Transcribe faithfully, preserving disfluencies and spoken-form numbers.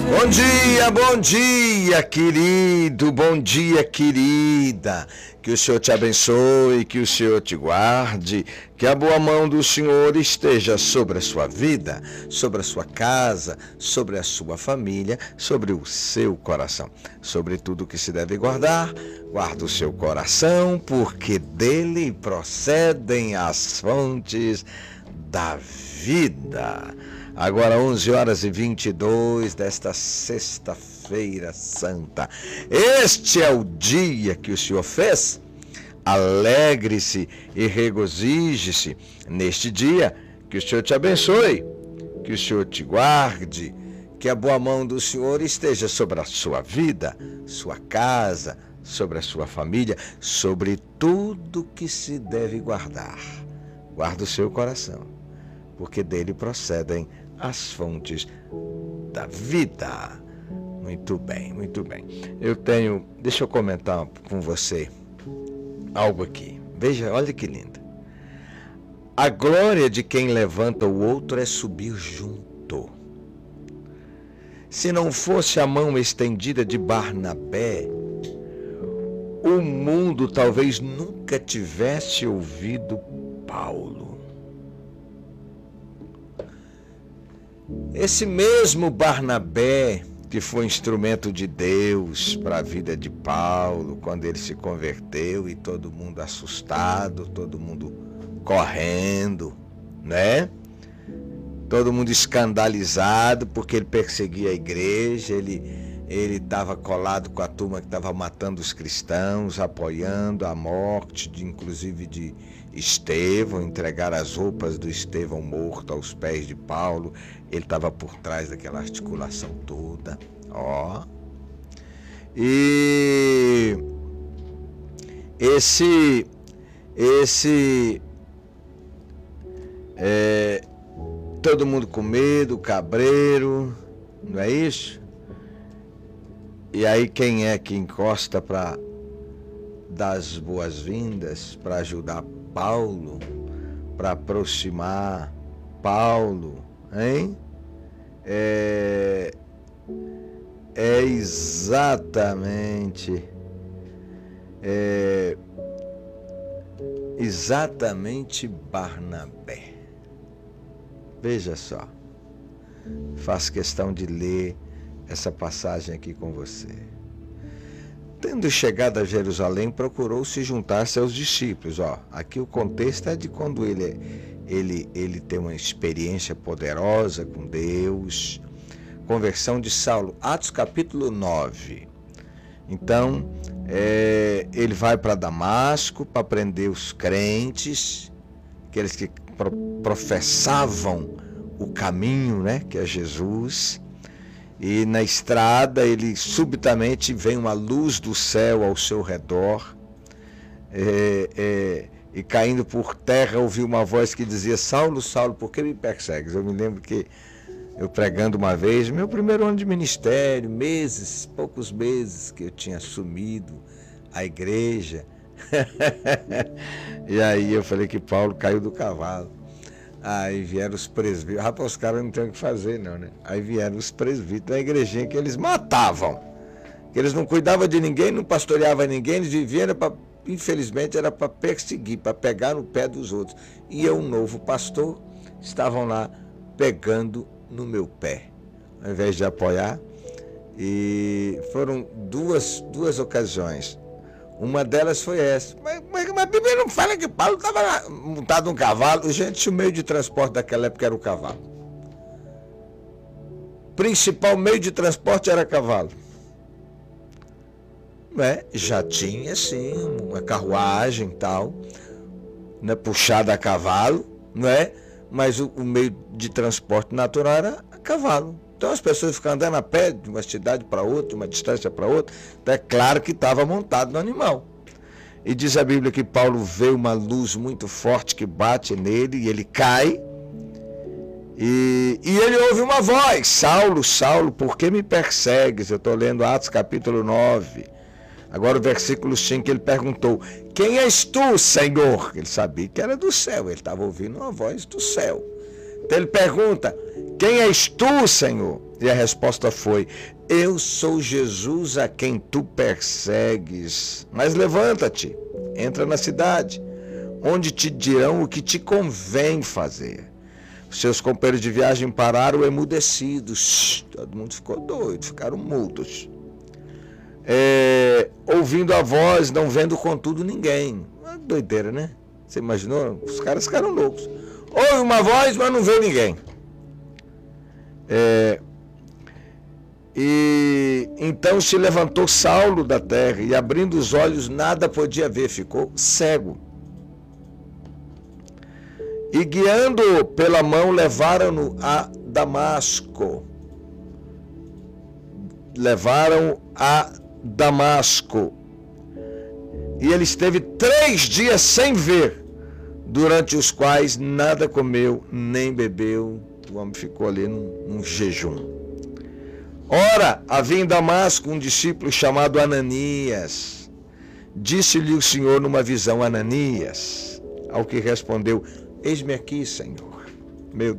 Bom dia, bom dia, querido, bom dia, querida. Que o Senhor te abençoe, que o Senhor te guarde, que a boa mão do Senhor esteja sobre a sua vida, sobre a sua casa, sobre a sua família, sobre o seu coração. Sobre tudo que se deve guardar, guarda o seu coração, porque dele procedem as fontes da vida. Agora onze horas e vinte e dois desta sexta-feira santa. Este é o dia que o Senhor fez. Alegre-se e regozije-se neste dia. Que o Senhor te abençoe, que o Senhor te guarde, que a boa mão do Senhor esteja sobre a sua vida, sua casa, sobre a sua família, sobre tudo que se deve guardar. Guarda o seu coração, porque dele procedem as fontes da vida. Muito bem, muito bem. Eu tenho, deixa eu comentar com você algo aqui. Veja, olha que lindo. A glória de quem levanta o outro é subir junto. Se não fosse a mão estendida de Barnabé, o mundo talvez nunca tivesse ouvido Paulo. Esse mesmo Barnabé, que foi instrumento de Deus para a vida de Paulo, quando ele se converteu e todo mundo assustado, todo mundo correndo, né? Todo mundo escandalizado porque ele perseguia a igreja, ele ele estava colado com a turma que estava matando os cristãos, apoiando a morte, de, inclusive de Estevão, entregar as roupas do Estevão morto aos pés de Paulo. Ele estava por trás daquela articulação toda, ó. E esse, esse, é, todo mundo com medo, cabreiro, não é isso? E aí quem é que encosta para dar as boas-vindas, para ajudar Paulo, para aproximar Paulo, hein? É, é exatamente, é, exatamente Barnabé. Veja só, faço questão de ler essa passagem aqui com você. Tendo chegado a Jerusalém, procurou se juntar a seus discípulos. Ó, aqui o contexto é de quando ele, ele, ele tem uma experiência poderosa com Deus. Conversão de Saulo, Atos capítulo nove. Então, é, ele vai para Damasco para prender os crentes, aqueles que pro, professavam o caminho, né, que é Jesus. E na estrada, ele subitamente vem uma luz do céu ao seu redor, é, é, e caindo por terra ouviu uma voz que dizia: Saulo, Saulo, por que me persegues? Eu me lembro que eu pregando uma vez, meu primeiro ano de ministério, meses, poucos meses que eu tinha assumido a igreja, e aí eu falei que Paulo caiu do cavalo. Aí vieram os presbíteros. Rapaz, os caras não tem o que fazer, não, né? Aí vieram os presbíteros da igrejinha que eles matavam. Que eles não cuidavam de ninguém, não pastoreavam ninguém, eles viviam, era pra, infelizmente, era para perseguir, para pegar no pé dos outros. E eu, um novo pastor, estavam lá pegando no meu pé, ao invés de apoiar. E foram duas, duas ocasiões. Uma delas foi essa. Mas, mas, mas a Bíblia não fala que Paulo estava montado num cavalo. Gente, o meio de transporte daquela época era o cavalo. O principal meio de transporte era cavalo. Né? Já tinha, sim, uma carruagem e tal, né? Puxada a cavalo, não é? Mas o, o meio de transporte natural era a cavalo. Então as pessoas ficam andando a pé de uma cidade para outra, de uma distância para outra. Então é claro que estava montado no animal. E diz a Bíblia que Paulo vê uma luz muito forte que bate nele e ele cai. E, e ele ouve uma voz: Saulo, Saulo, por que me persegues? Eu estou lendo Atos capítulo nove. Agora o versículo cinco, ele perguntou: quem és tu, Senhor? Ele sabia que era do céu, ele estava ouvindo uma voz do céu. Então ele pergunta: quem és tu, Senhor? E a resposta foi: eu sou Jesus a quem tu persegues. Mas levanta-te, entra na cidade, onde te dirão o que te convém fazer. Seus companheiros de viagem pararam emudecidos. Todo mundo ficou doido, ficaram mudos. É, ouvindo a voz, não vendo contudo ninguém. Uma doideira, né? Você imaginou? Os caras ficaram loucos. Ouve uma voz, mas não vê ninguém. É, e então se levantou Saulo da terra, e abrindo os olhos nada podia ver, ficou cego. E guiando-o pela mão, levaram-no a Damasco. Levaram a Damasco. E ele esteve três dias sem ver, durante os quais nada comeu, nem bebeu. O homem ficou ali num, num jejum. Ora, havia em Damasco um discípulo chamado Ananias. Disse-lhe o Senhor numa visão: Ananias. Ao que respondeu: eis-me aqui, Senhor. Meu